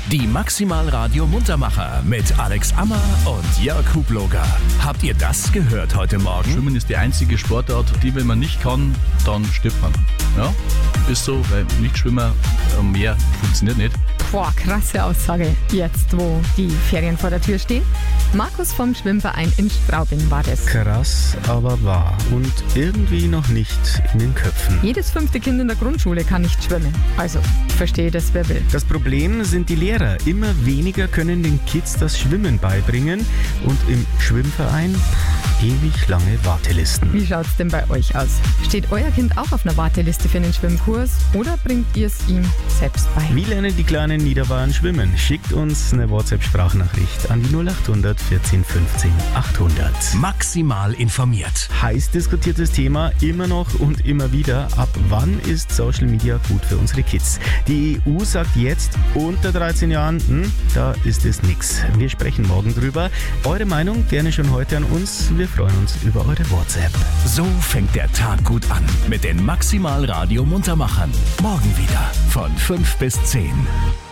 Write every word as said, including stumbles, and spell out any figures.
Die Maximal Radio Muntermacher mit Alex Ammer und Jörg Hubloger. Habt ihr das gehört heute Morgen? Schwimmen ist die einzige Sportart, die, wenn man nicht kann, dann stirbt man. Ja, ist so, weil Nichtschwimmer am Meer funktioniert nicht. Boah, krasse Aussage. Jetzt, wo die Ferien vor der Tür stehen. Markus vom Schwimmverein in Straubing war das. Krass, aber wahr. Und irgendwie noch nicht in den Köpfen. Jedes fünfte Kind in der Grundschule kann nicht schwimmen. Also, ich verstehe das, wer will. Das Problem sind die Lehrer. Immer weniger können den Kids das Schwimmen beibringen. Und im Schwimmverein ewig lange Wartelisten. Wie schaut's denn bei euch aus? Steht euer Kind auch auf einer Warteliste für einen Schwimmkurs oder bringt ihr es ihm selbst bei? Wie lernen die kleinen Niederbahn schwimmen? Schickt uns eine WhatsApp-Sprachnachricht an die null acht hundert vierzehn fünfzehn achthundert. Maximal informiert. Heiß diskutiertes Thema, immer noch und immer wieder. Ab wann ist Social Media gut für unsere Kids? Die E U sagt jetzt, unter dreizehn Jahren, hm, da ist es nix. Wir sprechen morgen drüber. Eure Meinung gerne schon heute an uns. Wir freuen uns über eure WhatsApp. So fängt der Tag gut an mit den Maximal Radio Muntermachern. Morgen wieder von fünf bis zehn.